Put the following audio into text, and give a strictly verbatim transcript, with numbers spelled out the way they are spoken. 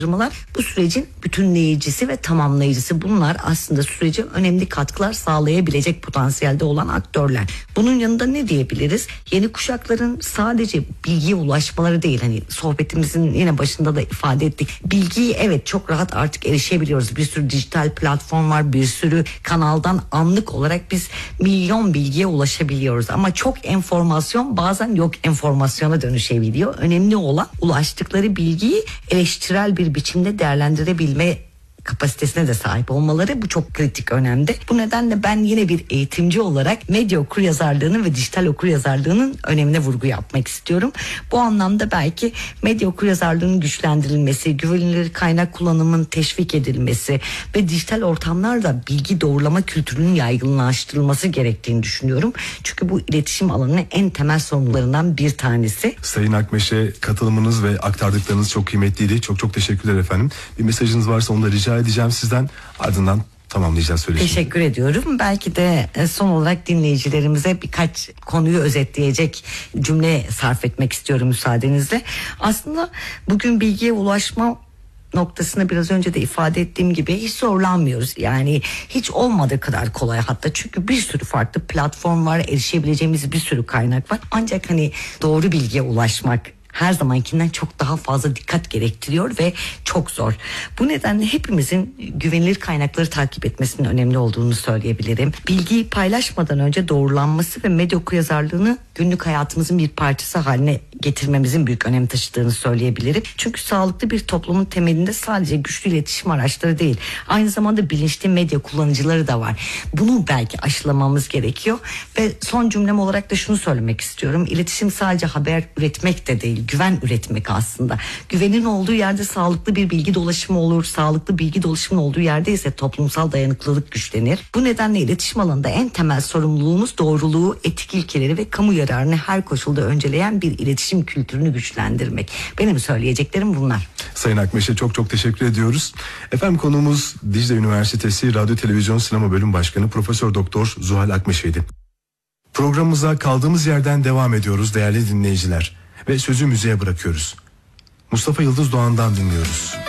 bu sürecin bütünleyicisi ve tamamlayıcısı. Bunlar aslında sürece önemli katkılar sağlayabilecek potansiyelde olan aktörler. Bunun yanında ne diyebiliriz? Yeni kuşakların sadece bilgiye ulaşmaları değil, hani sohbetimizin yine başında da ifade ettik. Bilgiyi evet çok rahat artık erişebiliyoruz. Bir sürü dijital platform var, bir sürü kanaldan anlık olarak biz milyon bilgiye ulaşabiliyoruz. Ama çok enformasyon bazen yok enformasyona dönüşebiliyor. Önemli olan ulaştıkları bilgiyi eleştirel bir biçimde değerlendirebilme kapasitesine de sahip olmaları. Bu çok kritik, önemli. Bu nedenle ben yine bir eğitimci olarak medya okuryazarlığının ve dijital okuryazarlığının önemine vurgu yapmak istiyorum. Bu anlamda belki medya okuryazarlığının güçlendirilmesi, güvenilir kaynak kullanımının teşvik edilmesi ve dijital ortamlarda bilgi doğrulama kültürünün yaygınlaştırılması gerektiğini düşünüyorum. Çünkü bu iletişim alanının en temel sorunlarından bir tanesi. Sayın Akmeş'e katılımınız ve aktardıklarınız çok kıymetliydi. Çok çok teşekkürler efendim. Bir mesajınız varsa onu da rica edeceğim sizden, ardından tamamlayacağız söyleşimi. Teşekkür ediyorum. Belki de son olarak dinleyicilerimize birkaç konuyu özetleyecek cümle sarf etmek istiyorum müsaadenizle. Aslında bugün bilgiye ulaşma noktasını biraz önce de ifade ettiğim gibi hiç zorlanmıyoruz. Yani hiç olmadığı kadar kolay hatta, çünkü bir sürü farklı platform var, erişebileceğimiz bir sürü kaynak var. Ancak hani doğru bilgiye ulaşmak her zamankinden çok daha fazla dikkat gerektiriyor ve çok zor. Bu nedenle hepimizin güvenilir kaynakları takip etmesinin önemli olduğunu söyleyebilirim. Bilgiyi paylaşmadan önce doğrulanması ve medya okuryazarlığını günlük hayatımızın bir parçası haline getirmemizin büyük önem taşıdığını söyleyebilirim. Çünkü sağlıklı bir toplumun temelinde sadece güçlü iletişim araçları değil, aynı zamanda bilinçli medya kullanıcıları da var. Bunu belki aşılamamız gerekiyor ve son cümlem olarak da şunu söylemek istiyorum. İletişim sadece haber üretmek de değil, güven üretmek aslında. Güvenin olduğu yerde sağlıklı bir bilgi dolaşımı olur. Sağlıklı bilgi dolaşımının olduğu yerde ise toplumsal dayanıklılık güçlenir. Bu nedenle iletişim alanında en temel sorumluluğumuz doğruluğu, etik ilkeleri ve kamu yararını her koşulda önceleyen bir iletişim kültürünü güçlendirmek. Benim söyleyeceklerim bunlar. Sayın Akmeş'e çok çok teşekkür ediyoruz. Efendim konuğumuz Dicle Üniversitesi Radyo Televizyon Sinema Bölüm Başkanı Profesör Doktor Zuhal Akmeş'iydi. Programımıza kaldığımız yerden devam ediyoruz değerli dinleyiciler. Ve sözü müziğe bırakıyoruz. Mustafa Yıldız Doğan'dan dinliyoruz.